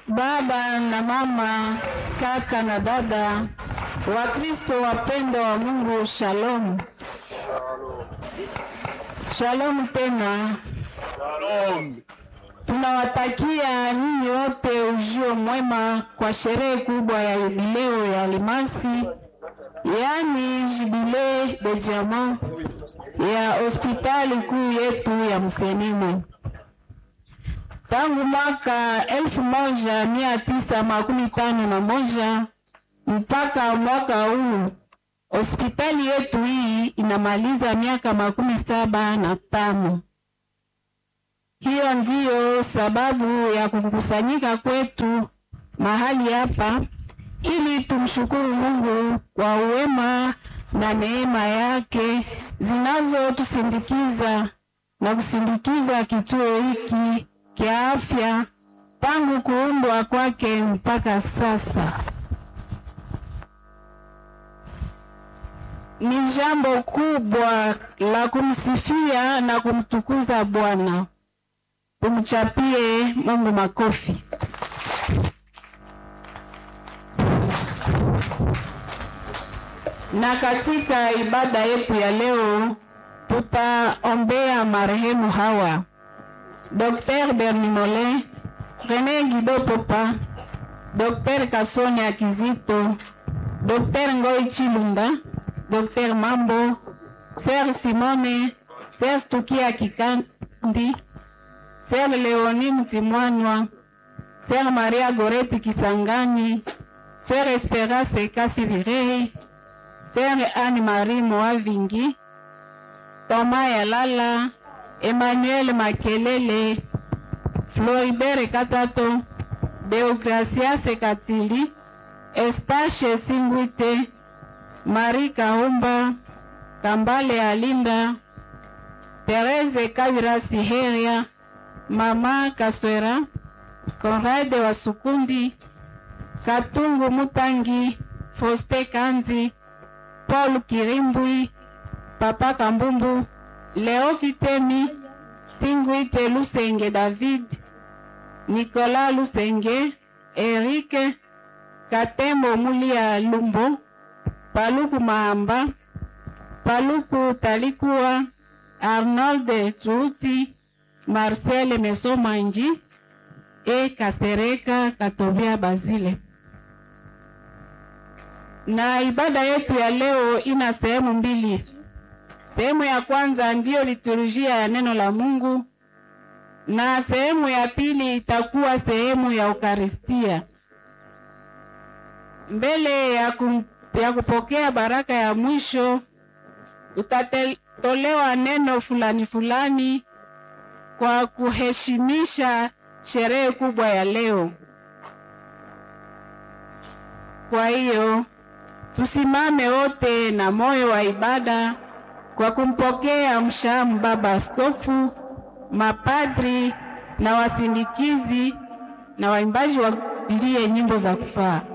Baba na mama, kaka na dada, Wakristo wapendwa wa Mungu, shalom. Shalom tena. Shalom. Tunawatakia nyinyi wote ujio mwema kwa sherehe kubwa ya jubileo ya Almasi, yani Jubileo de Diamant ya hospitali kuu yetu ya Msenimo. Tangu mwaka 1951 mpaka mwaka huu, hospitali yetu hii inamaliza miaka 75. Hiyo ndiyo sababu ya kukusanyika kwetu mahali hapa, ili tumshukuru Mungu kwa uwema na neema yake zinazotusindikiza na kusindikiza kituo hiki kia afya tangu kuundwa kwake mpaka sasa. Ni jambo kubwa la kumsifia na kumtukuza Bwana. Tumchapie Mungu makofi. Na katika ibada yetu ya leo tutaombea marehemu hawa: Dr. Bernimole, René Guido Popa, Dr. Kasonia Kizito, Dr. Ngoi Chilunda, Dr. Mambo, Sir Simone, Sir Stukia Kikandi, Sir Leonie Mtimwanwa, Sir Maria Goreti Kisangani, Sir Esperance Kasibirei, Sir Anne-Marie Moavingi, Thomas Yalala, Emmanuel Makelele, Floribert Katato, Deogracias Katili, Estache Singwite, Marie Kahumba, Kambale Alinda, Therese Kavira Siheria, Mama Kaswera, Conrad Wasukundi, Katungu Mutangi, Foste Kanzi, Paul Kirimbui, Papa Kambumbu, Leo Vitemi, Singwite Lusenge David, Nicolas Lusenge, Eric Katembo Mulia Lumbo, Paluku Mahamba, Paluku Talikuwa, Arnold Tuuti, Marcel Mesomanji, Kasereka Katobia Basile. Na ibada yetu ya leo ina sehemu mbili. Sehemu ya kwanza ndiyo liturujia ya neno la Mungu, na sehemu ya pili itakuwa sehemu ya Eukaristia. Mbele ya kupokea baraka ya mwisho, utatolewa neno fulani kwa kuheshimisha sherehe kubwa ya leo. Kwa hiyo tusimame wote na moyo wa ibada kwa kumpokea mshamu Baba Askofu, mapadri na wasindikizi na waimbaji wakuimbie nyimbo za kufaa.